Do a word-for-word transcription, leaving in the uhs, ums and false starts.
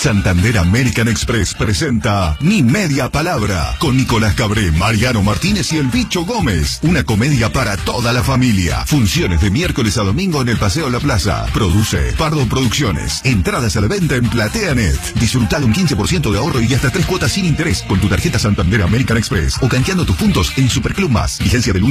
Santander American Express presenta Mi Media Palabra con Nicolás Cabré, Mariano Martínez y el Bicho Gómez. Una comedia para toda la familia. Funciones de miércoles a domingo en el Paseo La Plaza. Produce Pardo Producciones. Entradas a la venta en PlateaNet. Disfruta de un quince por ciento de ahorro y hasta tres cuotas sin interés con tu tarjeta Santander American Express o canjeando tus puntos en Superclub Más. Vigencia del